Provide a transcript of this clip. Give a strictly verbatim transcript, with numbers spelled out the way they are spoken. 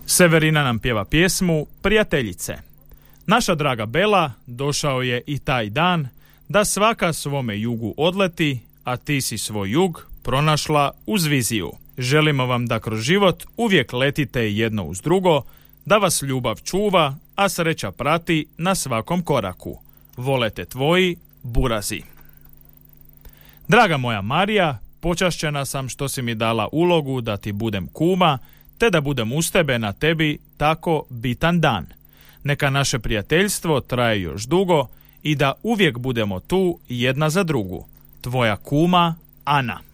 Severina nam pjeva pjesmu Prijateljice. Naša draga Bela, došao je i taj dan da svaka svome jugu odleti, a ti si svoj jug pronašla uz viziju. Želimo vam da kroz život uvijek letite jedno uz drugo, da vas ljubav čuva, a sreća prati na svakom koraku. Volete tvoji burazi. Draga moja Marija, počašćena sam što si mi dala ulogu da ti budem kuma, te da budem uz tebe na tebi tako bitan dan. Neka naše prijateljstvo traje još dugo i da uvijek budemo tu jedna za drugu. Tvoja kuma Ana.